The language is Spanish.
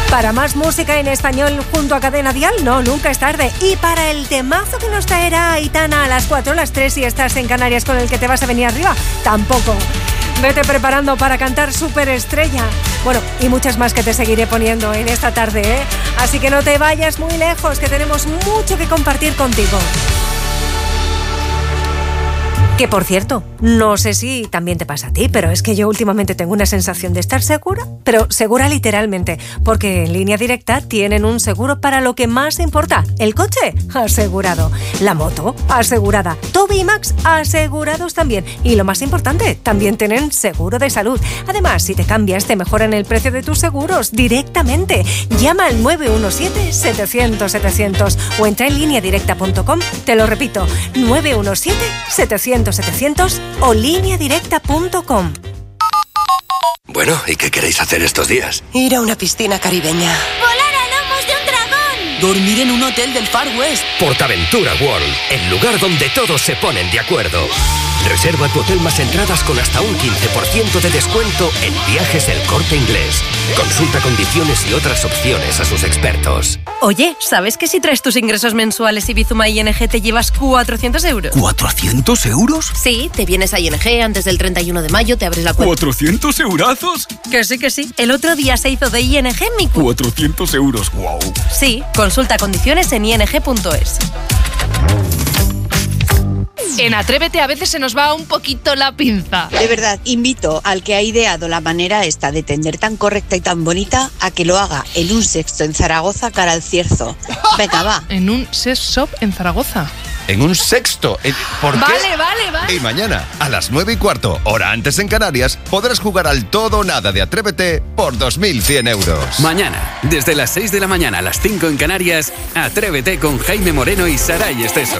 Para más música en español junto a Cadena Dial, no, nunca es tarde. Y para el temazo que nos traerá Aitana a las 4 o las 3 si estás en Canarias con el que te vas a venir arriba, tampoco. Vete preparando para cantar Superestrella. Bueno, y muchas más que te seguiré poniendo en esta tarde, ¿eh? Así que no te vayas muy lejos, que tenemos mucho que compartir contigo. Que por cierto, no sé si también te pasa a ti, pero es que yo últimamente tengo una sensación de estar segura, pero segura literalmente, porque en Línea Directa tienen un seguro para lo que más importa. El coche, asegurado. La moto, asegurada. Toby y Max, asegurados también. Y lo más importante, también tienen seguro de salud. Además, si te cambias, te mejoran el precio de tus seguros directamente. Llama al 917-700-700 o entra en lineadirecta.com. Te lo repito, 917-700-700 o lineadirecta.com. Bueno, ¿y qué queréis hacer estos días? Ir a una piscina caribeña. ¡Volar a lomos de un dragón! Dormir en un hotel del Far West. Portaventura World, el lugar donde todos se ponen de acuerdo. Reserva tu hotel más entradas con hasta un 15% de descuento en Viajes El Corte Inglés. Consulta condiciones y otras opciones a sus expertos. Oye, ¿sabes que si traes tus ingresos mensuales y Bizuma ING te llevas 400 euros? ¿400 euros? Sí, te vienes a ING antes del 31 de mayo, te abres la cuenta. ¿400 eurazos? Que sí. El otro día se hizo de ING mi cuenta. 400 euros, wow. Sí, consulta condiciones en ing.es. En Atrévete a veces se nos va un poquito la pinza. De verdad, invito al que ha ideado la manera esta de tender tan correcta y tan bonita a que lo haga en un sexto en Zaragoza cara al Cierzo. Venga, va. En un sex shop en Zaragoza. En un sexto. ¿Por qué? Vale. Y mañana, a las 9:15, hora antes en Canarias, podrás jugar al todo o nada de Atrévete por 2.100 euros. Mañana, desde las 6 de la mañana a las 5 en Canarias, Atrévete con Jaime Moreno y Saray Esteso.